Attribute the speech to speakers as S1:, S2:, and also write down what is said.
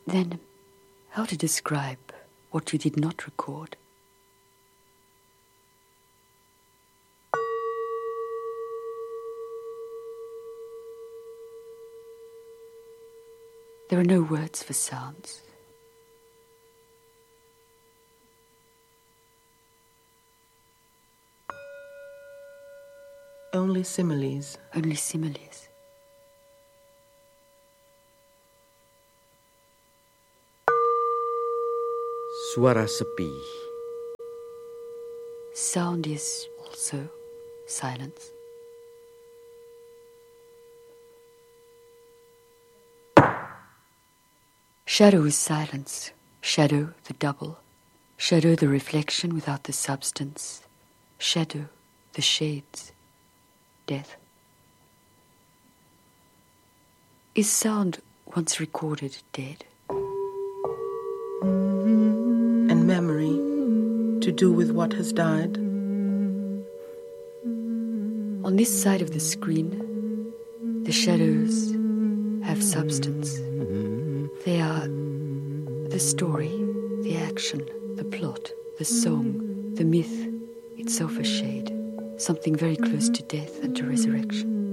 S1: Then, how to describe what you did not record? There are no words for sounds.
S2: Only similes.
S1: Only similes.
S3: Suara sepi.
S1: Sound is also silence. Shadow is silence. Shadow, the double. Shadow, the reflection without the substance. Shadow, the shades. Death. Is sound once recorded dead?
S2: And memory, to do with what has died?
S1: On this side of the screen, the shadows have substance. They are the story, the action, the plot, the song, the myth, itself a shade, something very close to death and to resurrection.